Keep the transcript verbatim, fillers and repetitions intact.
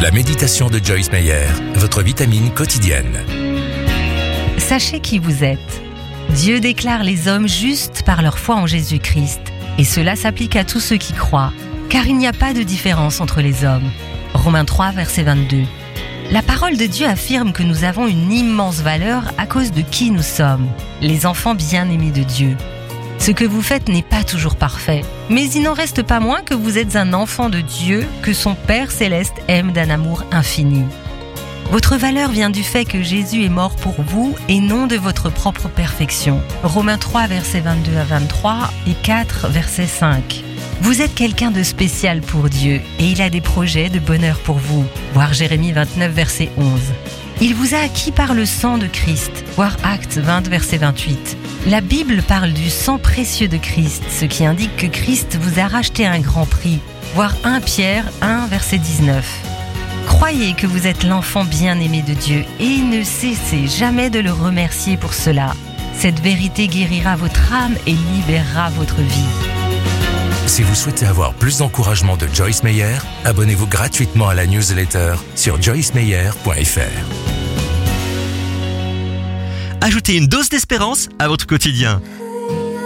La méditation de Joyce Meyer, votre vitamine quotidienne. Sachez qui vous êtes. Dieu déclare les hommes justes par leur foi en Jésus-Christ. Et cela s'applique à tous ceux qui croient, car il n'y a pas de différence entre les hommes. Romains trois, verset vingt-deux. La parole de Dieu affirme que nous avons une immense valeur à cause de qui nous sommes, les enfants bien-aimés de Dieu. Ce que vous faites n'est pas toujours parfait, mais il n'en reste pas moins que vous êtes un enfant de Dieu que son Père céleste aime d'un amour infini. Votre valeur vient du fait que Jésus est mort pour vous et non de votre propre perfection. Romains trois, versets vingt-deux à vingt-trois et quatre, verset cinq. Vous êtes quelqu'un de spécial pour Dieu et il a des projets de bonheur pour vous. Voir Jérémie vingt-neuf, verset onze. Il vous a acquis par le sang de Christ. Voir Actes vingt, verset vingt-huit. La Bible parle du sang précieux de Christ, ce qui indique que Christ vous a racheté un grand prix. Voir premier Pierre un, verset dix-neuf. Croyez que vous êtes l'enfant bien-aimé de Dieu et ne cessez jamais de le remercier pour cela. Cette vérité guérira votre âme et libérera votre vie. Si vous souhaitez avoir plus d'encouragement de Joyce Meyer, abonnez-vous gratuitement à la newsletter sur joyce meyer point f r. Ajoutez une dose d'espérance à votre quotidien.